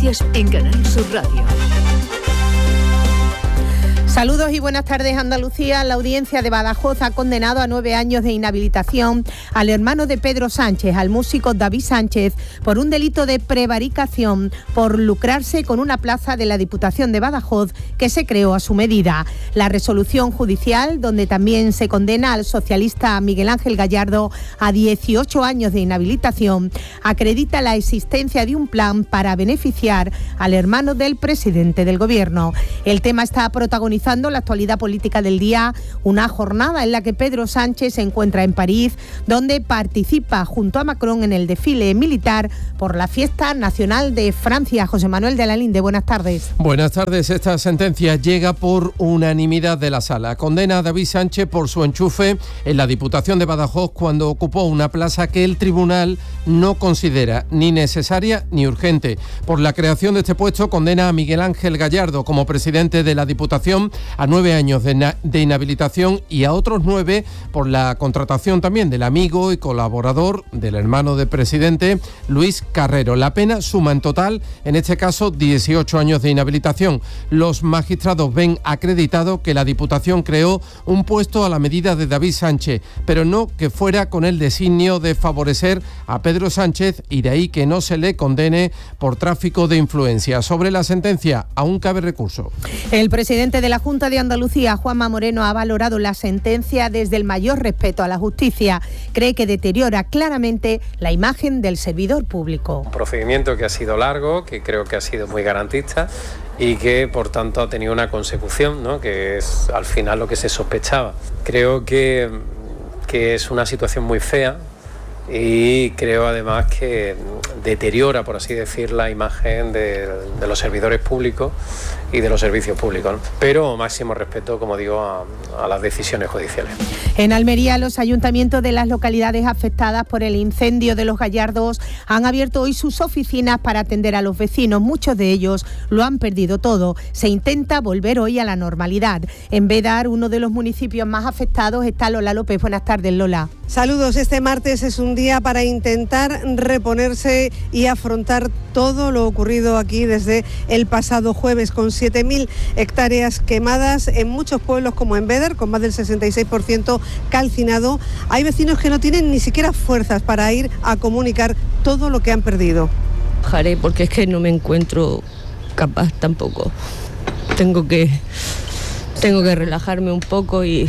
noticias en Canal Sur Radio. Saludos y buenas tardes, Andalucía. La audiencia de Badajoz ha condenado a 9 años de inhabilitación al hermano de Pedro Sánchez, al músico David Sánchez, por un delito de prevaricación por lucrarse con una plaza de la Diputación de Badajoz que se creó a su medida. La resolución judicial, donde también se condena al socialista Miguel Ángel Gallardo a 18 años de inhabilitación, acredita la existencia de un plan para beneficiar al hermano del presidente del Gobierno. El tema está protagonizado la actualidad política del día, una jornada en la que Pedro Sánchez se encuentra en París, donde participa junto a Macron en el desfile militar por la fiesta nacional de Francia. José Manuel de la Linde, buenas tardes. Buenas tardes. Esta sentencia llega por unanimidad de la sala. Condena a David Sánchez por su enchufe en la Diputación de Badajoz cuando ocupó una plaza que el tribunal no considera ni necesaria ni urgente. Por la creación de este puesto condena a Miguel Ángel Gallardo como presidente de la Diputación a 9 años de inhabilitación y a otros 9 por la contratación también del amigo y colaborador del hermano del presidente, Luis Carrero. La pena suma en total, en este caso, 18 años de inhabilitación. Los magistrados ven acreditado que la Diputación creó un puesto a la medida de David Sánchez, pero no que fuera con el designio de favorecer a Pedro Sánchez, y de ahí que no se le condene por tráfico de influencia. Sobre la sentencia, aún cabe recurso. El presidente de la Junta de Andalucía, Juanma Moreno, ha valorado la sentencia desde el mayor respeto a la justicia. Cree que deteriora claramente la imagen del servidor público. Un procedimiento que ha sido largo, que creo que ha sido muy garantista y que por tanto ha tenido una consecución, ¿no?, que es al final lo que se sospechaba. Creo que es una situación muy fea y creo además que deteriora, por así decir, la imagen de los servidores públicos y de los servicios públicos, ¿no? Pero máximo respeto, como digo, a las decisiones judiciales. En Almería, los ayuntamientos de las localidades afectadas por el incendio de Los Gallardos han abierto hoy sus oficinas para atender a los vecinos. Muchos de ellos lo han perdido todo. Se intenta volver hoy a la normalidad. En Bédar, uno de los municipios más afectados, está Lola López. Buenas tardes, Lola. Saludos. Este martes es un día para intentar reponerse y afrontar todo lo ocurrido aquí desde el pasado jueves, con 7.000 hectáreas quemadas en muchos pueblos como en Bédar, con más del 66% calcinado. Hay vecinos que no tienen ni siquiera fuerzas para ir a comunicar todo lo que han perdido. Bajaré porque es que no me encuentro capaz tampoco. Tengo que relajarme un poco y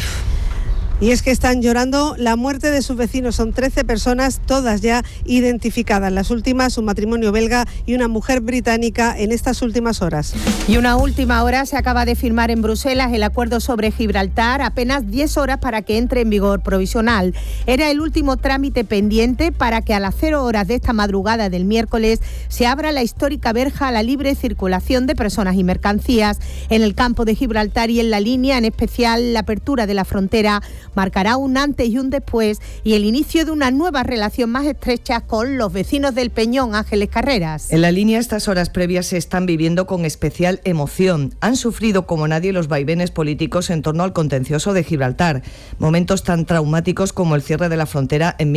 es que están llorando la muerte de sus vecinos. Son 13 personas, todas ya identificadas. Las últimas, un matrimonio belga y una mujer británica en estas últimas horas. Y una última hora, se acaba de firmar en Bruselas el acuerdo sobre Gibraltar, apenas 10 horas para que entre en vigor provisional. Era el último trámite pendiente para que a las 0 horas de esta madrugada del miércoles se abra la histórica verja a la libre circulación de personas y mercancías en el campo de Gibraltar y en la línea, en especial la apertura de la frontera marcará un antes y un después y el inicio de una nueva relación más estrecha con los vecinos del Peñón. Ángeles Carreras. En la línea, estas horas previas se están viviendo con especial emoción. Han sufrido como nadie los vaivenes políticos en torno al contencioso de Gibraltar, momentos tan traumáticos como el cierre de la frontera en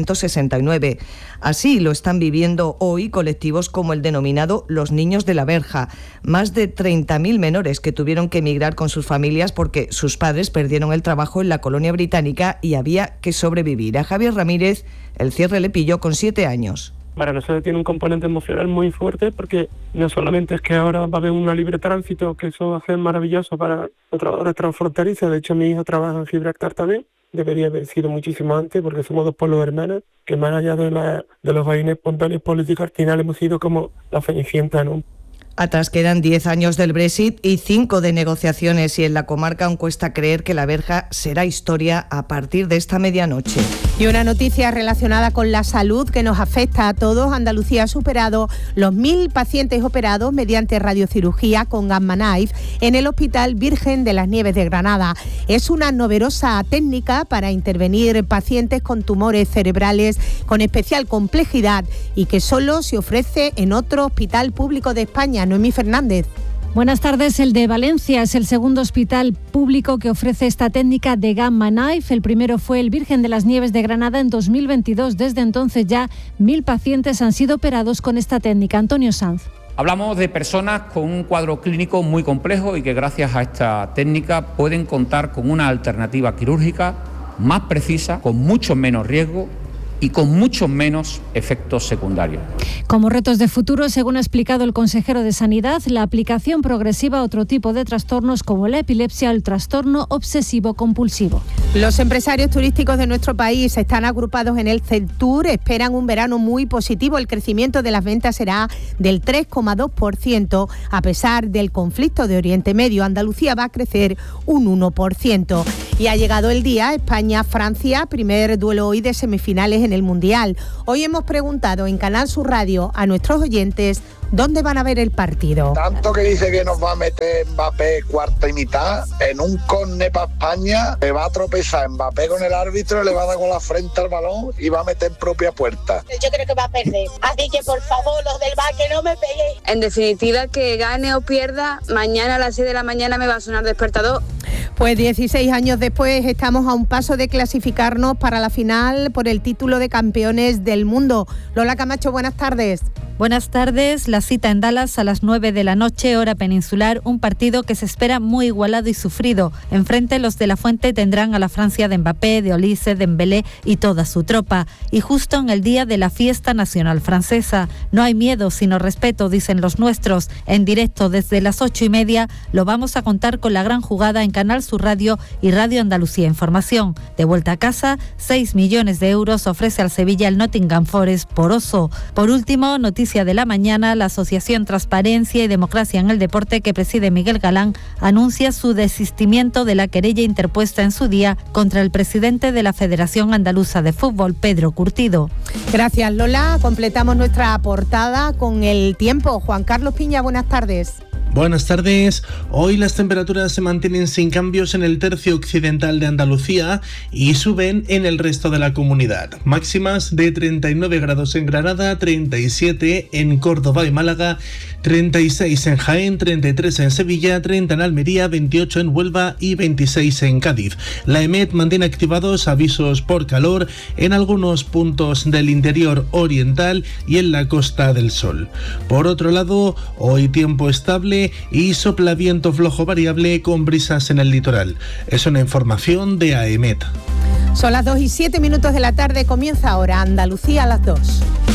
1969. Así lo están viviendo hoy colectivos como el denominado Los Niños de la Verja, más de 30.000 menores que tuvieron que emigrar con sus familias porque sus padres perdieron el trabajo en la colonia británica y había que sobrevivir. A Javier Ramírez el cierre le pilló con 7 años. Para nosotros tiene un componente emocional muy fuerte porque no solamente es que ahora va a haber un libre tránsito, que eso va a ser maravilloso para los trabajadores transfronterizos. De hecho, mi hijo trabaja en Gibraltar también. Debería haber sido muchísimo antes porque somos dos pueblos hermanos que, más allá de los vaivenes espontáneos políticos, al final hemos sido como la Cenicienta, ¿no? Atrás quedan 10 años del Brexit y 5 de negociaciones, y en la comarca aún cuesta creer que la verja será historia a partir de esta medianoche. Y una noticia relacionada con la salud que nos afecta a todos. Andalucía ha superado los 1.000 pacientes operados mediante radiocirugía con Gamma Knife en el Hospital Virgen de las Nieves de Granada. Es una novedosa técnica para intervenir pacientes con tumores cerebrales con especial complejidad y que solo se ofrece en otro hospital público de España. Noemí Fernández. Buenas tardes. El de Valencia es el segundo hospital público que ofrece esta técnica de Gamma Knife. El primero fue el Virgen de las Nieves de Granada en 2022. Desde entonces ya 1.000 pacientes han sido operados con esta técnica. Antonio Sanz. Hablamos de personas con un cuadro clínico muy complejo y que gracias a esta técnica pueden contar con una alternativa quirúrgica más precisa, con mucho menos riesgo y con muchos menos efectos secundarios. Como retos de futuro, según ha explicado el consejero de Sanidad, la aplicación progresiva a otro tipo de trastornos como la epilepsia o el trastorno obsesivo-compulsivo. Los empresarios turísticos de nuestro país están agrupados en el CELTUR, esperan un verano muy positivo. El crecimiento de las ventas será del 3,2%, a pesar del conflicto de Oriente Medio. Andalucía va a crecer un 1%. Y ha llegado el día, España-Francia, primer duelo hoy de semifinales en el Mundial. Hoy hemos preguntado en Canal Sur Radio a nuestros oyentes dónde van a ver el partido. Tanto que dice que nos va a meter Mbappé cuarta y mitad, en un córner para España, le va a tropezar Mbappé con el árbitro, le va a dar con la frente al balón y va a meter en propia puerta. Yo creo que va a perder, así que por favor, los del bar, que no me peguéis. En definitiva, que gane o pierda, mañana a las 6 de la mañana me va a sonar despertador. Pues 16 años después estamos a un paso de clasificarnos para la final por el título de campeones del mundo. Lola Camacho, buenas tardes. Buenas tardes, la cita en Dallas a las 9 de la noche, hora peninsular, un partido que se espera muy igualado y sufrido. Enfrente los de la Fuente tendrán a la Francia de Mbappé, de Olise, Dembélé y toda su tropa. Y justo en el día de la fiesta nacional francesa. No hay miedo, sino respeto, dicen los nuestros. En directo desde las 8:30 lo vamos a contar con la gran jugada en Canal Sur Radio y Radio Andalucía Información. De vuelta a casa, 6 millones de euros ofrece al Sevilla el Nottingham Forest por oso. Por último, noticia de la mañana, la Asociación Transparencia y Democracia en el Deporte, que preside Miguel Galán, anuncia su desistimiento de la querella interpuesta en su día contra el presidente de la Federación Andaluza de Fútbol, Pedro Curtido. Gracias, Lola. Completamos nuestra portada con el tiempo. Juan Carlos Piña, buenas tardes. Buenas tardes. Hoy las temperaturas se mantienen sin cambios en el tercio occidental de Andalucía y suben en el resto de la comunidad. Máximas de 39 grados en Granada, 37 en Córdoba y Málaga, 36 en Jaén, 33 en Sevilla, 30 en Almería, 28 en Huelva y 26 en Cádiz. La EMET mantiene activados avisos por calor en algunos puntos del interior oriental y en la Costa del Sol. Por otro lado, hoy tiempo estable y sopla viento flojo variable con brisas en el litoral. Es una información de AEMET. Son las 2:07 de la tarde, comienza ahora Andalucía a las 2.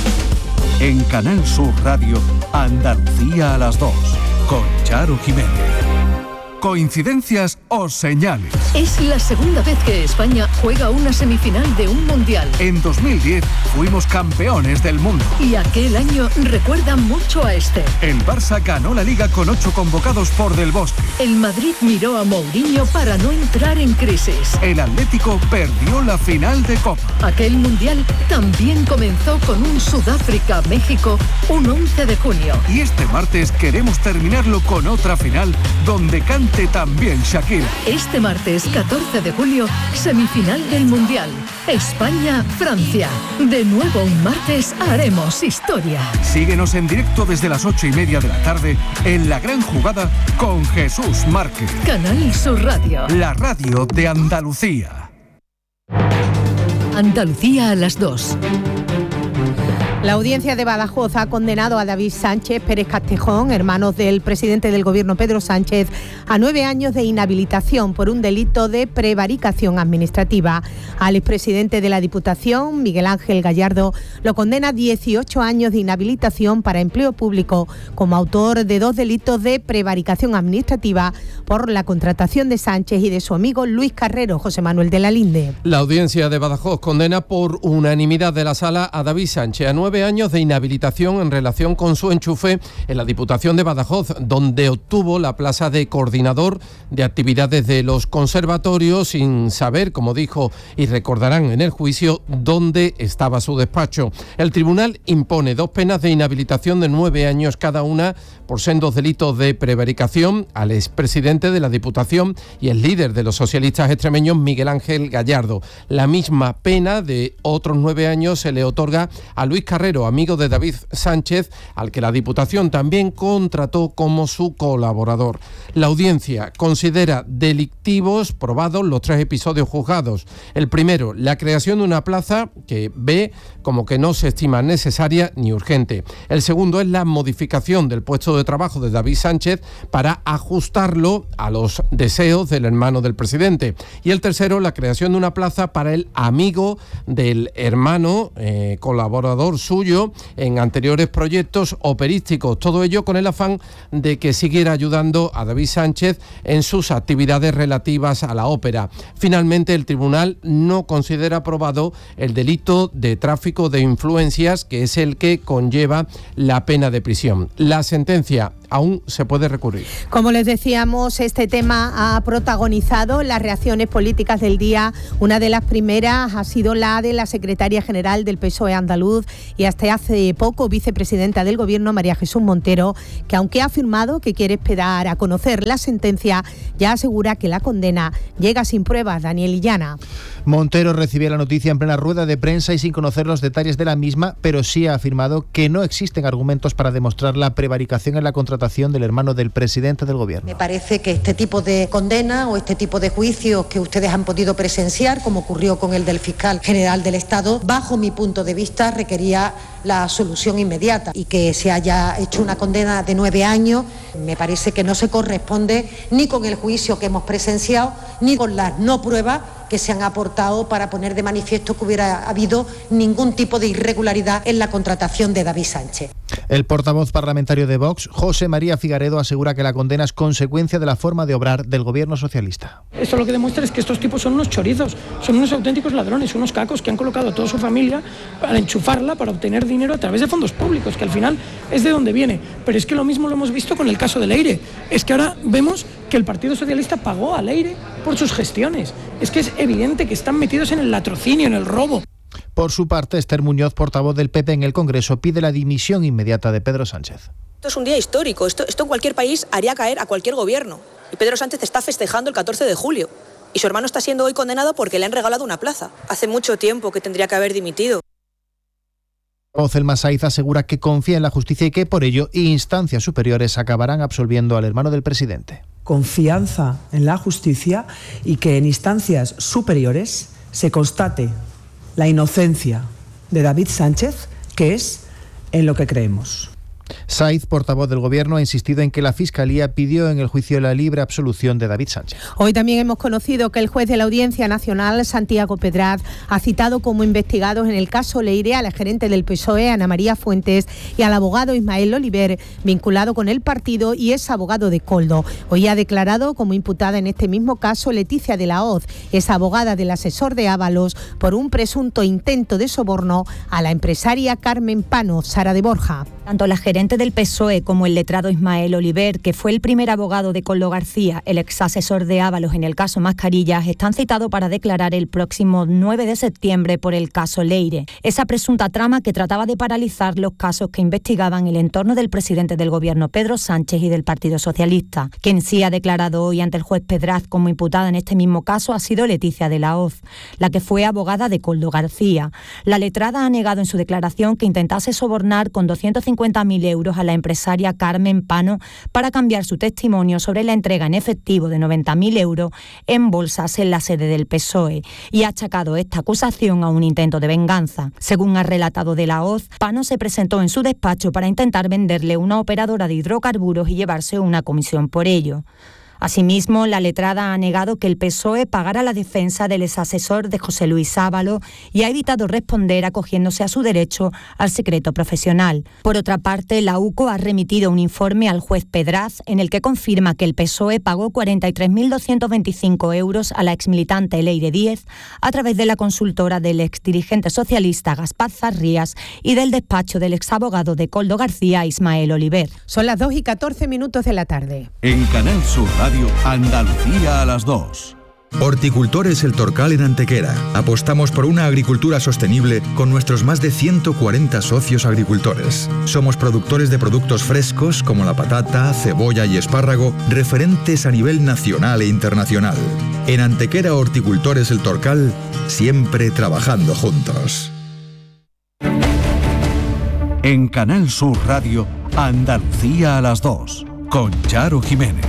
En Canal Sur Radio, Andalucía a las 2, con Charo Jiménez. ¿Coincidencias o señales? Es la segunda vez que España juega una semifinal de un mundial. En 2010 fuimos campeones del mundo. Y aquel año recuerda mucho a este. El Barça ganó la Liga con 8 convocados por Del Bosque. El Madrid miró a Mourinho para no entrar en crisis. El Atlético perdió la final de Copa. Aquel mundial también comenzó con un Sudáfrica-México un 11 de junio. Y este martes queremos terminarlo con otra final donde cante también Shakira. Este martes 14 de julio, semifinal del Mundial. España-Francia. De nuevo un martes haremos historia. Síguenos en directo desde las 8:30 de la tarde en La Gran Jugada con Jesús Márquez. Canal Sur Radio. La radio de Andalucía. Andalucía a las 2. La audiencia de Badajoz ha condenado a David Sánchez Pérez Castejón, hermano del presidente del gobierno Pedro Sánchez, a 9 años de inhabilitación por un delito de prevaricación administrativa. Al expresidente de la Diputación, Miguel Ángel Gallardo, lo condena a 18 años de inhabilitación para empleo público como autor de 2 delitos de prevaricación administrativa por la contratación de Sánchez y de su amigo Luis Carrero, José Manuel de la Linde. La audiencia de Badajoz condena por unanimidad de la sala a David Sánchez a 9 años de inhabilitación en relación con su enchufe en la Diputación de Badajoz, donde obtuvo la plaza de coordinador de actividades de los conservatorios sin saber, como dijo y recordarán en el juicio, dónde estaba su despacho. El tribunal impone 2 penas de inhabilitación de 9 años cada una por sendos delitos de prevaricación al expresidente de la Diputación y el líder de los socialistas extremeños, Miguel Ángel Gallardo. La misma pena de otros 9 años se le otorga a Luis Carrero, Barrero, amigo de David Sánchez, al que la Diputación también contrató como su colaborador. La audiencia considera delictivos probados los 3 episodios juzgados. El primero, la creación de una plaza que ve como que no se estima necesaria ni urgente. El segundo es la modificación del puesto de trabajo de David Sánchez para ajustarlo a los deseos del hermano del presidente. Y el tercero, la creación de una plaza para el amigo del hermano, colaborador suyo en anteriores proyectos operísticos. Todo ello con el afán de que siguiera ayudando a David Sánchez en sus actividades relativas a la ópera. Finalmente, el tribunal no considera probado el delito de tráfico de influencias, que es el que conlleva la pena de prisión. La sentencia aún se puede recurrir. Como les decíamos, este tema ha protagonizado las reacciones políticas del día. Una de las primeras ha sido la de la secretaria general del PSOE andaluz y hasta hace poco vicepresidenta del Gobierno, María Jesús Montero, que aunque ha afirmado que quiere esperar a conocer la sentencia, ya asegura que la condena llega sin pruebas. Daniel Illana. Montero recibió la noticia en plena rueda de prensa y sin conocer los detalles de la misma, pero sí ha afirmado que no existen argumentos para demostrar la prevaricación en la contratación del hermano del presidente del Gobierno. Me parece que este tipo de condena o este tipo de juicios que ustedes han podido presenciar, como ocurrió con el del fiscal general del Estado, bajo mi punto de vista requería la solución inmediata, y que se haya hecho una condena de 9 años me parece que no se corresponde ni con el juicio que hemos presenciado ni con las no pruebas que se han aportado para poner de manifiesto que hubiera habido ningún tipo de irregularidad en la contratación de David Sánchez. El portavoz parlamentario de Vox, José María Figaredo, asegura que la condena es consecuencia de la forma de obrar del gobierno socialista. Esto lo que demuestra es que estos tipos son unos chorizos, son unos auténticos ladrones, unos cacos que han colocado a toda su familia para enchufarla, para obtener dinero a través de fondos públicos, que al final es de donde viene. Pero es que lo mismo lo hemos visto con el caso de Leire. Es que ahora vemos que el Partido Socialista pagó a Leire por sus gestiones. Es que es evidente que están metidos en el latrocinio, en el robo. Por su parte, Esther Muñoz, portavoz del PP en el Congreso, pide la dimisión inmediata de Pedro Sánchez. Esto es un día histórico, esto en cualquier país haría caer a cualquier gobierno. Y Pedro Sánchez está festejando el 14 de julio. Y su hermano está siendo hoy condenado porque le han regalado una plaza. Hace mucho tiempo que tendría que haber dimitido. Elma Saiz asegura que confía en la justicia y que por ello instancias superiores acabarán absolviendo al hermano del presidente. Confianza en la justicia y que en instancias superiores se constate la inocencia de David Sánchez, que es en lo que creemos. Saiz, portavoz del Gobierno, ha insistido en que la Fiscalía pidió en el juicio la libre absolución de David Sánchez. Hoy también hemos conocido que el juez de la Audiencia Nacional, Santiago Pedraz, ha citado como investigados en el caso Leire a la gerente del PSOE, Ana María Fuentes, y al abogado Ismael Oliver, vinculado con el partido y es abogado de Koldo. Hoy ha declarado como imputada en este mismo caso Leticia de la Hoz, es abogada del asesor de Ábalos por un presunto intento de soborno a la empresaria Carmen Pano. Sara de Borja. Tanto la gerente del PSOE como el letrado Ismael Oliver, que fue el primer abogado de Koldo García, el ex asesor de Ábalos en el caso Mascarillas, están citados para declarar el próximo 9 de septiembre por el caso Leire. Esa presunta trama que trataba de paralizar los casos que investigaban el entorno del presidente del Gobierno, Pedro Sánchez, y del Partido Socialista. Quien sí ha declarado hoy ante el juez Pedraz como imputada en este mismo caso ha sido Leticia de la Hoz, la que fue abogada de Koldo García. La letrada ha negado en su declaración que intentase sobornar con 250.000 euros a la empresaria Carmen Pano para cambiar su testimonio sobre la entrega en efectivo de 90.000 euros en bolsas en la sede del PSOE y ha achacado esta acusación a un intento de venganza. Según ha relatado de la Hoz, Pano se presentó en su despacho para intentar venderle una operadora de hidrocarburos y llevarse una comisión por ello. Asimismo, la letrada ha negado que el PSOE pagara la defensa del exasesor de José Luis Ábalos y ha evitado responder acogiéndose a su derecho al secreto profesional. Por otra parte, la UCO ha remitido un informe al juez Pedraz en el que confirma que el PSOE pagó 43.225 euros a la exmilitante Leire Díez a través de la consultora del exdirigente socialista Gaspar Zarrías y del despacho del exabogado de Koldo García, Ismael Oliver. Son las 2:14 de la tarde. En Canal Sur Radio, Andalucía a las 2. Horticultores El Torcal en Antequera. Apostamos por una agricultura sostenible con nuestros más de 140 socios agricultores. Somos productores de productos frescos como la patata, cebolla y espárrago, referentes a nivel nacional e internacional. En Antequera Horticultores El Torcal, siempre trabajando juntos. En Canal Sur Radio, Andalucía a las 2, con Charo Jiménez.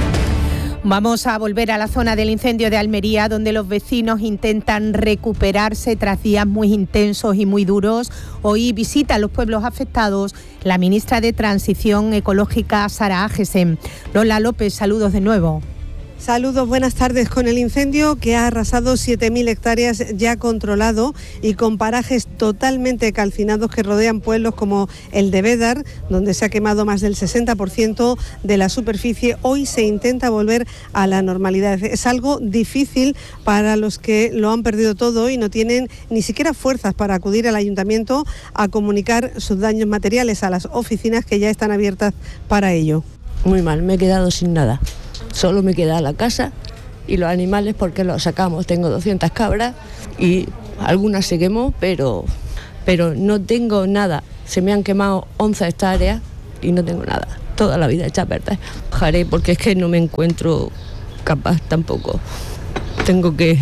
Vamos a volver a la zona del incendio de Almería, donde los vecinos intentan recuperarse tras días muy intensos y muy duros. Hoy visita a los pueblos afectados la ministra de Transición Ecológica, Sara Agesen. Lola López, saludos de nuevo. Saludos, buenas tardes. Con el incendio que ha arrasado 7.000 hectáreas ya controlado y con parajes totalmente calcinados que rodean pueblos como el de Bédar, donde se ha quemado más del 60% de la superficie, hoy se intenta volver a la normalidad. Es algo difícil para los que lo han perdido todo y no tienen ni siquiera fuerzas para acudir al ayuntamiento a comunicar sus daños materiales a las oficinas que ya están abiertas para ello. Muy mal, me he quedado sin nada. Solo me queda la casa y los animales porque los sacamos. Tengo 200 cabras y algunas se quemó, pero no tengo nada. Se me han quemado 11 hectáreas y no tengo nada. Toda la vida hecha a perder. Bajaré porque es que no me encuentro capaz tampoco. Tengo que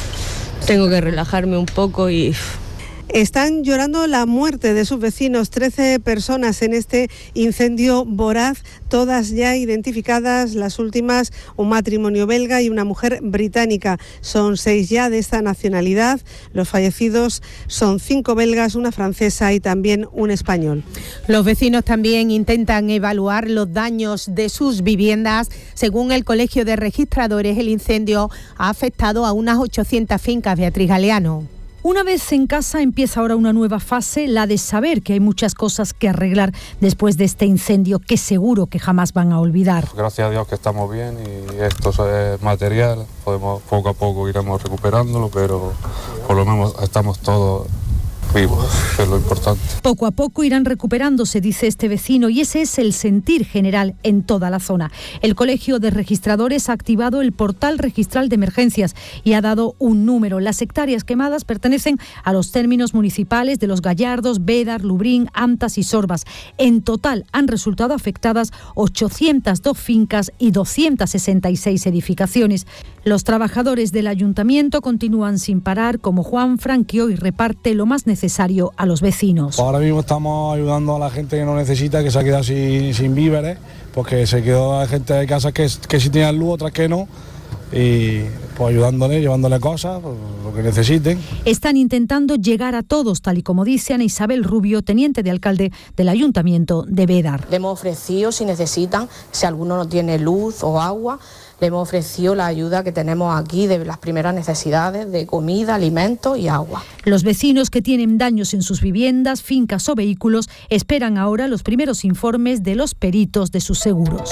relajarme un poco y... Están llorando la muerte de sus vecinos, 13 personas en este incendio voraz, todas ya identificadas, las últimas un matrimonio belga y una mujer británica. Son 6 ya de esta nacionalidad, los fallecidos son 5 belgas, una francesa y también un español. Los vecinos también intentan evaluar los daños de sus viviendas. Según el Colegio de Registradores, el incendio ha afectado a unas 800 fincas. Beatriz Galeano. Una vez en casa empieza ahora una nueva fase, la de saber que hay muchas cosas que arreglar después de este incendio que seguro que jamás van a olvidar. Gracias a Dios que estamos bien y esto es material, podemos poco a poco iremos recuperándolo, pero por lo menos estamos todos vivos, que es lo importante. Poco a poco irán recuperándose, dice este vecino, y ese es el sentir general en toda la zona. El Colegio de Registradores ha activado el portal registral de emergencias y ha dado un número. Las hectáreas quemadas pertenecen a los términos municipales de Los Gallardos, Bédar, Lubrín, Antas y Sorbas. En total han resultado afectadas 802 fincas y 266 edificaciones. Los trabajadores del ayuntamiento continúan sin parar, como Juan Franquio, y reparte lo más necesario a los vecinos. Ahora mismo estamos ayudando a la gente que no necesita, que se ha quedado sin víveres, porque se quedó gente de casas que sí tenían luz, otras que no, y pues ayudándole, llevándole cosas, pues, lo que necesiten. Están intentando llegar a todos, tal y como dice Ana Isabel Rubio, teniente de alcalde del Ayuntamiento de Bédar. Le hemos ofrecido, si necesitan, si alguno no tiene luz o agua, le hemos ofrecido la ayuda que tenemos aquí de las primeras necesidades de comida, alimentos y agua. Los vecinos que tienen daños en sus viviendas, fincas o vehículos esperan ahora los primeros informes de los peritos de sus seguros.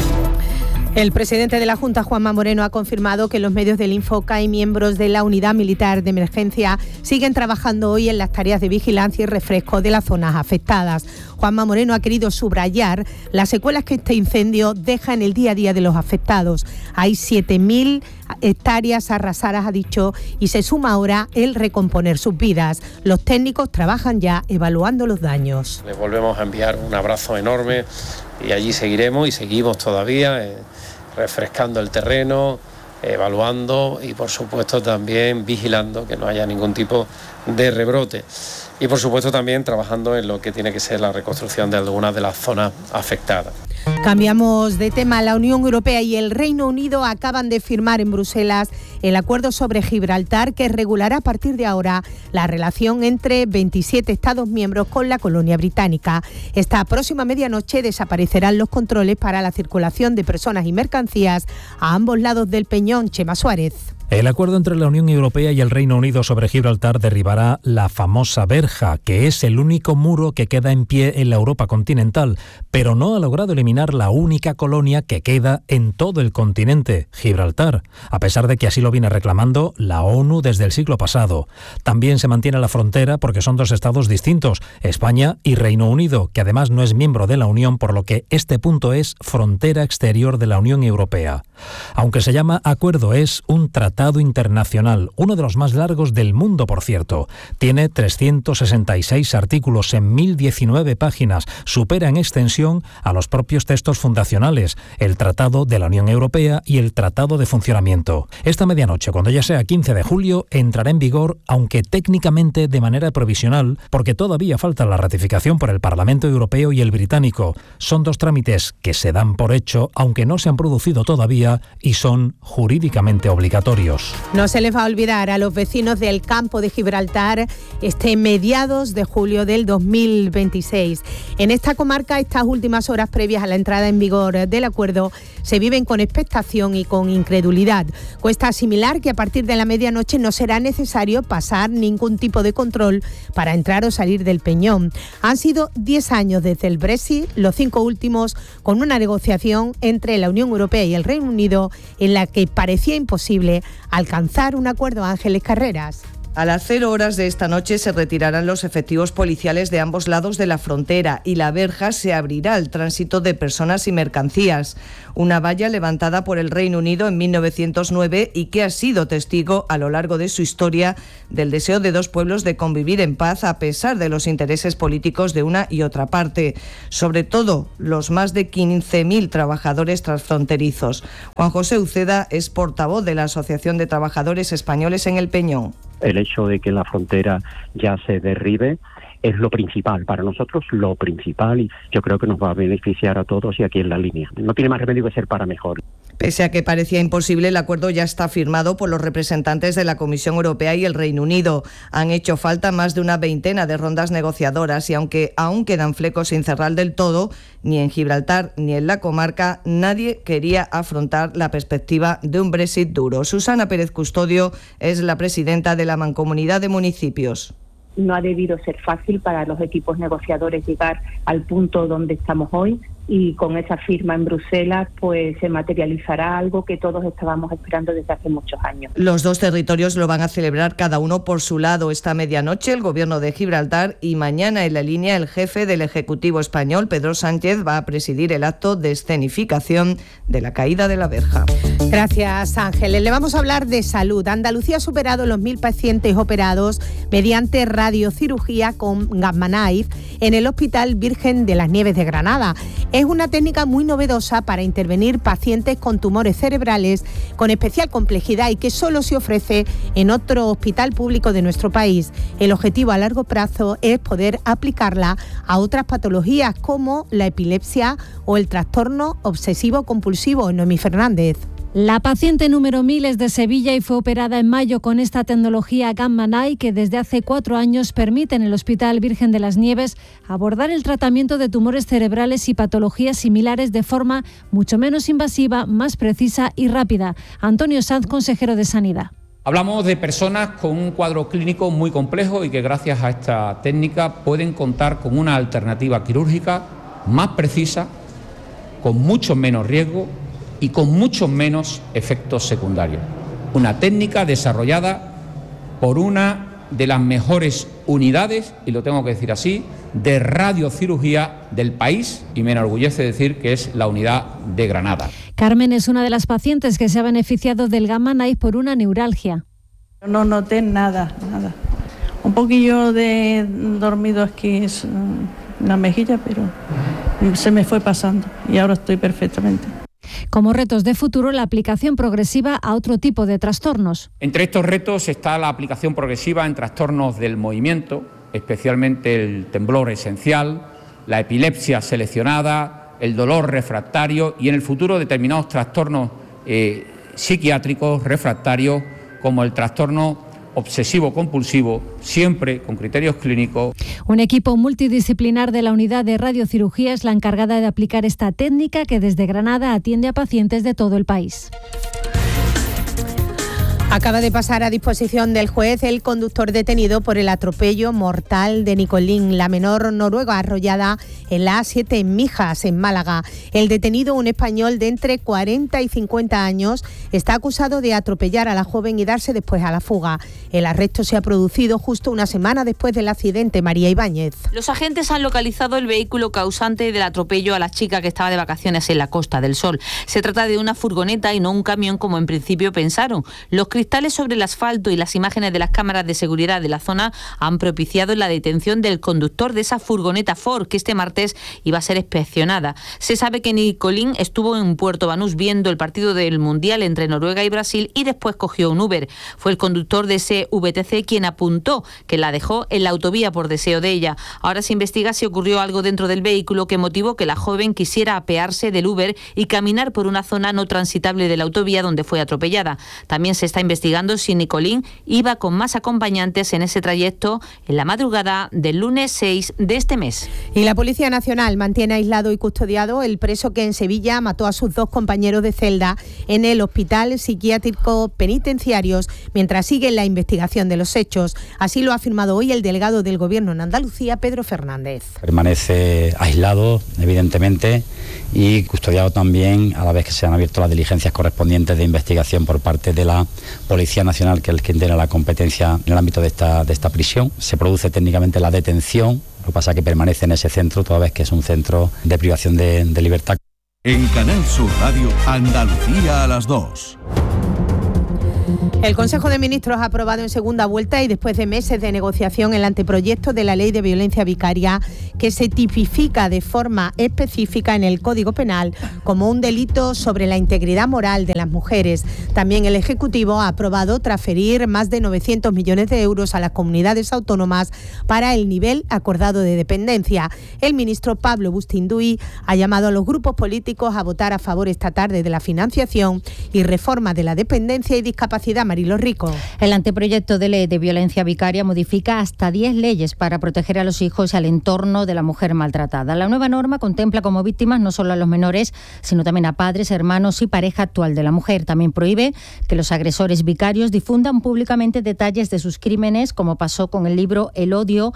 El presidente de la Junta, Juanma Moreno, ha confirmado que los medios del Infoca y miembros de la Unidad Militar de Emergencia siguen trabajando hoy en las tareas de vigilancia y refresco de las zonas afectadas. Juanma Moreno ha querido subrayar las secuelas que este incendio deja en el día a día de los afectados. Hay 7.000 hectáreas arrasadas, ha dicho, y se suma ahora el recomponer sus vidas. Los técnicos trabajan ya evaluando los daños. Les volvemos a enviar un abrazo enorme y allí seguiremos y seguimos todavía refrescando el terreno, evaluando y por supuesto también vigilando que no haya ningún tipo de rebrote. Y por supuesto también trabajando en lo que tiene que ser la reconstrucción de algunas de las zonas afectadas. Cambiamos de tema. La Unión Europea y el Reino Unido acaban de firmar en Bruselas el acuerdo sobre Gibraltar, que regulará a partir de ahora la relación entre 27 Estados miembros con la colonia británica. Esta próxima medianoche desaparecerán los controles para la circulación de personas y mercancías a ambos lados del Peñón. Chema Suárez. El acuerdo entre la Unión Europea y el Reino Unido sobre Gibraltar derribará la famosa verja, que es el único muro que queda en pie en la Europa continental, pero no ha logrado eliminar la única colonia que queda en todo el continente, Gibraltar, a pesar de que así lo viene reclamando la ONU desde el siglo pasado. También se mantiene la frontera porque son dos estados distintos, España y Reino Unido, que además no es miembro de la Unión, por lo que este punto es frontera exterior de la Unión Europea. Aunque se llama acuerdo, es un tratado Tratado Internacional, uno de los más largos del mundo, por cierto. Tiene 366 artículos en 1019 páginas. Supera en extensión a los propios textos fundacionales, el Tratado de la Unión Europea y el Tratado de Funcionamiento. Esta medianoche, cuando ya sea 15 de julio, entrará en vigor, aunque técnicamente de manera provisional, porque todavía falta la ratificación por el Parlamento Europeo y el británico. Son dos trámites que se dan por hecho, aunque no se han producido todavía, y son jurídicamente obligatorios. No se les va a olvidar a los vecinos del campo de Gibraltar mediados de julio del 2026. En esta comarca, estas últimas horas previas a la entrada en vigor del acuerdo se viven con expectación y con incredulidad. Cuesta asimilar que a partir de la medianoche no será necesario pasar ningún tipo de control para entrar o salir del Peñón. Han sido 10 años desde el Brexit, los 5 últimos con una negociación entre la Unión Europea y el Reino Unido en la que parecía imposible alcanzar un acuerdo. Ángeles Carreras. A las 0 horas de esta noche se retirarán los efectivos policiales de ambos lados de la frontera y la verja se abrirá al tránsito de personas y mercancías. Una valla levantada por el Reino Unido en 1909 y que ha sido testigo a lo largo de su historia del deseo de dos pueblos de convivir en paz a pesar de los intereses políticos de una y otra parte. Sobre todo los más de 15.000 trabajadores transfronterizos. Juan José Uceda es portavoz de la Asociación de Trabajadores Españoles en el Peñón. El hecho de que la frontera ya se derribe es lo principal, para nosotros lo principal, y yo creo que nos va a beneficiar a todos y aquí en la línea. No tiene más remedio que ser para mejor. Pese a que parecía imposible, el acuerdo ya está firmado por los representantes de la Comisión Europea y el Reino Unido. Han hecho falta más de una veintena de rondas negociadoras y aunque aún quedan flecos sin cerrar del todo, ni en Gibraltar ni en la comarca, nadie quería afrontar la perspectiva de un Brexit duro. Susana Pérez Custodio es la presidenta de la Mancomunidad de Municipios. No ha debido ser fácil para los equipos negociadores llegar al punto donde estamos hoy y con esa firma en Bruselas pues se materializará algo que todos estábamos esperando desde hace muchos años. Los dos territorios lo van a celebrar cada uno por su lado esta medianoche, el Gobierno de Gibraltar, y mañana en la línea el jefe del Ejecutivo español, Pedro Sánchez, va a presidir el acto de escenificación de la caída de la verja. Gracias, Ángeles. Le vamos a hablar de salud. Andalucía ha superado los 1.000 pacientes operados mediante radiocirugía con Gamma Knife en el Hospital Virgen de las Nieves de Granada. Es una técnica muy novedosa para intervenir pacientes con tumores cerebrales con especial complejidad y que solo se ofrece en otro hospital público de nuestro país. El objetivo a largo plazo es poder aplicarla a otras patologías como la epilepsia o el trastorno obsesivo-compulsivo. Noemí Fernández. La paciente número 1000 es de Sevilla y fue operada en mayo con esta tecnología Gamma Knife que desde hace 4 años permite en el Hospital Virgen de las Nieves abordar el tratamiento de tumores cerebrales y patologías similares de forma mucho menos invasiva, más precisa y rápida. Antonio Sanz, consejero de Sanidad. Hablamos de personas con un cuadro clínico muy complejo y que gracias a esta técnica pueden contar con una alternativa quirúrgica más precisa, con mucho menos riesgo y con muchos menos efectos secundarios. Una técnica desarrollada por una de las mejores unidades, y lo tengo que decir así, de radiocirugía del país, y me enorgullece decir que es la unidad de Granada. Carmen es una de las pacientes que se ha beneficiado del Gamma Knife por una neuralgia. No noté nada. Un poquillo de dormido aquí en la mejilla, pero se me fue pasando y ahora estoy perfectamente. Como retos de futuro, la aplicación progresiva a otro tipo de trastornos. Entre estos retos está la aplicación progresiva en trastornos del movimiento, especialmente el temblor esencial, la epilepsia seleccionada, el dolor refractario y en el futuro determinados trastornos psiquiátricos refractarios como el trastorno obsesivo-compulsivo, siempre con criterios clínicos. Un equipo multidisciplinar de la unidad de radiocirugía es la encargada de aplicar esta técnica que desde Granada atiende a pacientes de todo el país. Acaba de pasar a disposición del juez el conductor detenido por el atropello mortal de Nicolín, la menor noruega arrollada en la A7 en Mijas, en Málaga. El detenido, un español de entre 40 y 50 años, está acusado de atropellar a la joven y darse después a la fuga. El arresto se ha producido justo una semana después del accidente. María Ibáñez. Los agentes han localizado el vehículo causante del atropello a la chica que estaba de vacaciones en la Costa del Sol. Se trata de una furgoneta y no un camión como en principio pensaron. Los cristales sobre el asfalto y las imágenes de las cámaras de seguridad de la zona han propiciado la detención del conductor de esa furgoneta Ford que este martes iba a ser inspeccionada. Se sabe que Nicolín estuvo en Puerto Banús viendo el partido del Mundial entre Noruega y Brasil y después cogió un Uber. Fue el conductor de ese VTC quien apuntó que la dejó en la autovía por deseo de ella. Ahora se investiga si ocurrió algo dentro del vehículo que motivó que la joven quisiera apearse del Uber y caminar por una zona no transitable de la autovía donde fue atropellada. También se está investigando si Nicolín iba con más acompañantes en ese trayecto en la madrugada del lunes 6 de este mes. Y la Policía Nacional mantiene aislado y custodiado el preso que en Sevilla mató a sus 2 compañeros de celda en el Hospital Psiquiátrico Penitenciarios mientras sigue la investigación de los hechos. Así lo ha afirmado hoy el delegado del Gobierno en Andalucía, Pedro Fernández. Permanece aislado, evidentemente, y custodiado también, a la vez que se han abierto las diligencias correspondientes de investigación por parte de la Policía Nacional, que es quien tiene la competencia en el ámbito de esta prisión. Se produce técnicamente la detención, lo que pasa es que permanece en ese centro, toda vez que es un centro de privación de libertad. En Canal Sur Radio, Andalucía a las 2. El Consejo de Ministros ha aprobado en segunda vuelta y después de meses de negociación el anteproyecto de la Ley de Violencia Vicaria que se tipifica de forma específica en el Código Penal como un delito sobre la integridad moral de las mujeres. También el Ejecutivo ha aprobado transferir más de 900 millones de euros a las comunidades autónomas para el nivel acordado de dependencia. El ministro Pablo Bustinduy ha llamado a los grupos políticos a votar a favor esta tarde de la financiación y reforma de la dependencia y discapacidad. Marilo Rico. El anteproyecto de ley de violencia vicaria modifica hasta 10 leyes para proteger a los hijos y al entorno de la mujer maltratada. La nueva norma contempla como víctimas no solo a los menores, sino también a padres, hermanos y pareja actual de la mujer. También prohíbe que los agresores vicarios difundan públicamente detalles de sus crímenes, como pasó con el libro El odio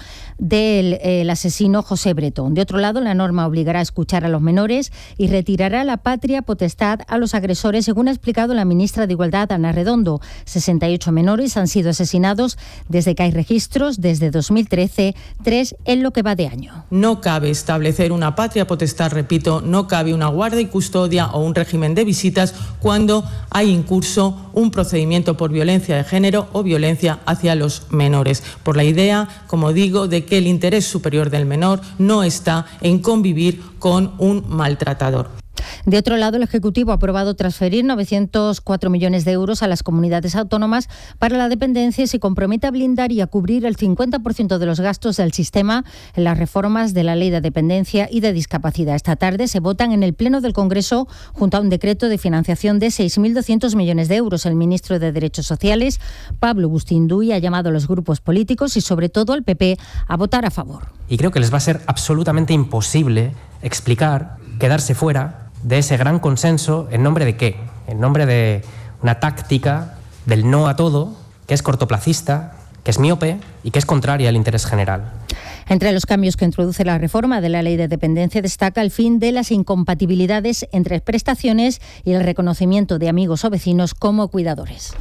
del asesino José Bretón. De otro lado, la norma obligará a escuchar a los menores y retirará la patria potestad a los agresores, según ha explicado la ministra de Igualdad, Ana Redondo. 68 menores han sido asesinados desde que hay registros, desde 2013, 3 en lo que va de año. No cabe establecer una patria potestad, repito, no cabe una guarda y custodia o un régimen de visitas cuando hay en curso un procedimiento por violencia de género o violencia hacia los menores, por la idea, como digo, de que el interés superior del menor no está en convivir con un maltratador. De otro lado, el Ejecutivo ha aprobado transferir 904 millones de euros a las comunidades autónomas para la dependencia y se compromete a blindar y a cubrir el 50% de los gastos del sistema en las reformas de la Ley de Dependencia y de Discapacidad. Esta tarde se votan en el Pleno del Congreso junto a un decreto de financiación de 6.200 millones de euros. El ministro de Derechos Sociales, Pablo Bustinduy, ha llamado a los grupos políticos y sobre todo al PP a votar a favor. Y creo que les va a ser absolutamente imposible explicar, quedarse fuera de ese gran consenso, ¿en nombre de qué? En nombre de una táctica del no a todo, que es cortoplacista, que es miope y que es contraria al interés general. Entre los cambios que introduce la reforma de la Ley de Dependencia destaca el fin de las incompatibilidades entre prestaciones y el reconocimiento de amigos o vecinos como cuidadores.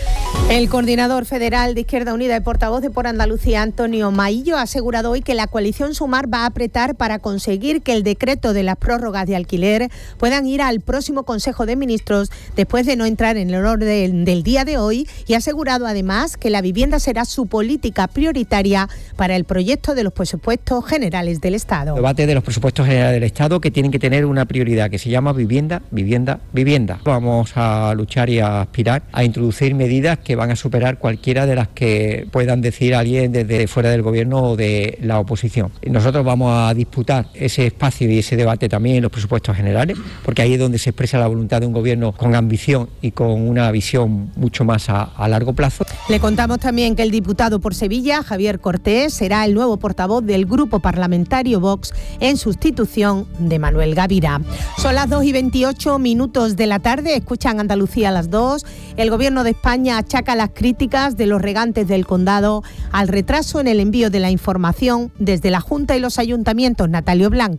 El coordinador federal de Izquierda Unida y portavoz de Por Andalucía, Antonio Maillo, ha asegurado hoy que la coalición Sumar va a apretar para conseguir que el decreto de las prórrogas de alquiler puedan ir al próximo Consejo de Ministros después de no entrar en el orden del día de hoy, y ha asegurado además que la vivienda será su política prioritaria para el proyecto de los presupuestos generales del Estado. El debate de los presupuestos generales del Estado, que tienen que tener una prioridad que se llama vivienda, vivienda, vivienda. Vamos a luchar y a aspirar a introducir medidas que van a superar cualquiera de las que puedan decir alguien desde fuera del gobierno o de la oposición. Nosotros vamos a disputar ese espacio y ese debate también en los presupuestos generales, porque ahí es donde se expresa la voluntad de un gobierno con ambición y con una visión mucho más a largo plazo. Le contamos también que el diputado por Sevilla, Javier Cortés, será el nuevo portavoz del Grupo Parlamentario Vox en sustitución de Manuel Gavira. Son las 2:28 de la tarde, escuchan Andalucía a las 2. El Gobierno de España achaca las críticas de los regantes del condado al retraso en el envío de la información desde la Junta y los ayuntamientos. Natalio Blanco.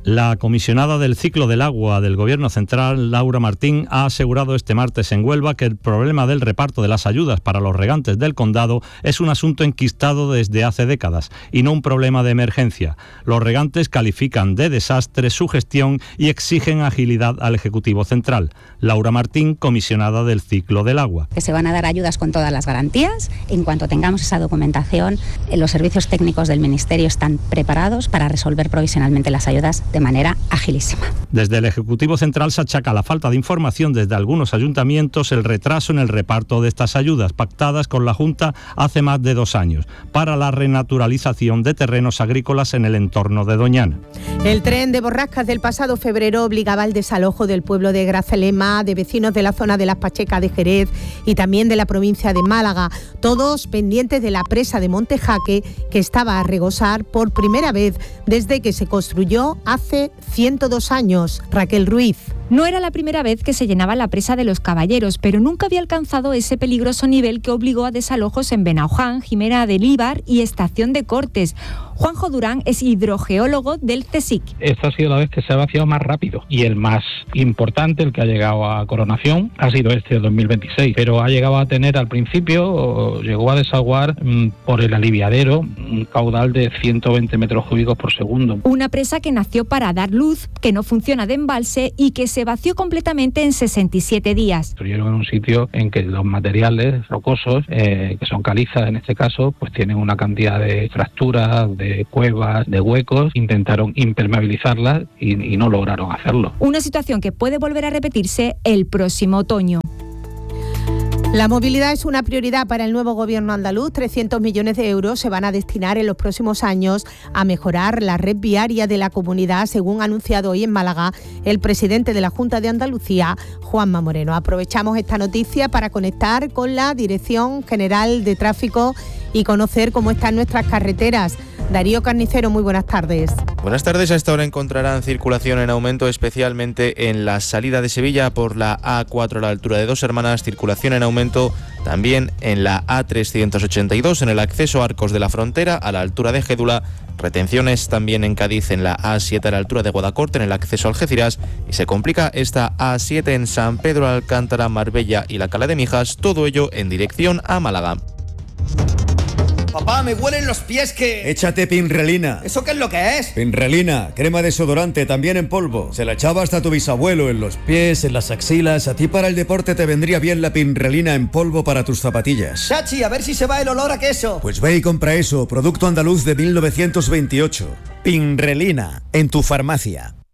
La comisionada del ciclo del agua del Gobierno Central, Laura Martín, ha asegurado este martes en Huelva que el problema del reparto de las ayudas para los regantes del condado es un asunto enquistado desde hace décadas y no un problema de emergencia. Los regantes califican de desastre su gestión y exigen agilidad al Ejecutivo Central. Laura Martín, comisionada del ciclo del agua. Que se van a dar ayudas con todas las garantías. En cuanto tengamos esa documentación, los servicios técnicos del Ministerio están preparados para resolver provisionalmente las ayudas de manera agilísima. Desde el Ejecutivo Central se achaca la falta de información desde algunos ayuntamientos el retraso en el reparto de estas ayudas pactadas con la Junta hace más de 2 años para la renaturalización de terrenos agrícolas en el entorno de Doñana. El tren de borrascas del pasado febrero obligaba al desalojo del pueblo de Grazalema, de vecinos de la zona de Las Pachecas de Jerez y también de la provincia de Málaga, todos pendientes de la presa de Montejaque, que estaba a rebosar por primera vez desde que se construyó hace 102 años. Raquel Ruiz. No era la primera vez que se llenaba la presa de los Caballeros, pero nunca había alcanzado ese peligroso nivel que obligó a desalojos en Benauján, Jimena de Líbar y Estación de Cortes. Juanjo Durán es hidrogeólogo del CSIC. Esta ha sido la vez que se ha vaciado más rápido y el más importante, el que ha llegado a coronación, ha sido este de 2026, pero ha llegado a tener al principio, llegó a desaguar por el aliviadero un caudal de 120 metros cúbicos por segundo. Una presa que nació para dar luz, que no funciona de embalse y que se vació completamente en 67 días. Construyeron en un sitio en que los materiales rocosos, que son calizas en este caso, pues tienen una cantidad de fracturas, de cuevas, de huecos. Intentaron impermeabilizarlas y no lograron hacerlo. Una situación que puede volver a repetirse el próximo otoño. La movilidad es una prioridad para el nuevo gobierno andaluz. 300 millones de euros se van a destinar en los próximos años a mejorar la red viaria de la comunidad, según ha anunciado hoy en Málaga el presidente de la Junta de Andalucía, Juanma Moreno. Aprovechamos esta noticia para conectar con la Dirección General de Tráfico y conocer cómo están nuestras carreteras. Darío Carnicero, muy buenas tardes. Buenas tardes. A esta hora encontrarán circulación en aumento, especialmente en la salida de Sevilla por la A4 a la altura de Dos Hermanas. Circulación en aumento también en la A382 en el acceso a Arcos de la Frontera a la altura de Gédula. Retenciones también en Cádiz en la A7 a la altura de Guadacorte en el acceso a Algeciras. Y se complica esta A7 en San Pedro Alcántara, Marbella y la Cala de Mijas. Todo ello en dirección a Málaga. Papá, me huelen los pies que... Échate Pinrelina. ¿Eso qué es lo que es? Pinrelina, crema desodorante, también en polvo. Se la echaba hasta tu bisabuelo en los pies, en las axilas. A ti para el deporte te vendría bien la Pinrelina en polvo para tus zapatillas. Chachi, a ver si se va el olor a queso. Pues ve y compra eso, producto andaluz de 1928. Pinrelina, en tu farmacia.